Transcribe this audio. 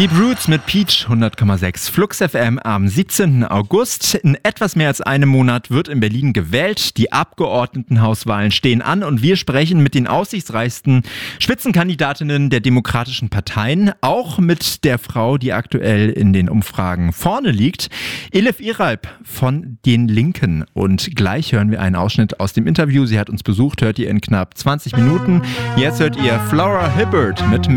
Deep Roots mit Peach 100,6 Flux FM am 17. August. In etwas mehr als einem Monat wird in Berlin gewählt. Die Abgeordnetenhauswahlen stehen an und wir sprechen mit den aussichtsreichsten Spitzenkandidatinnen der demokratischen Parteien. Auch mit der Frau, die aktuell in den Umfragen vorne liegt, Elif Iralp von den Linken. Und gleich hören wir einen Ausschnitt aus dem Interview. Sie hat uns besucht, hört ihr in knapp 20 Minuten. Jetzt hört ihr Flora Hibbert mit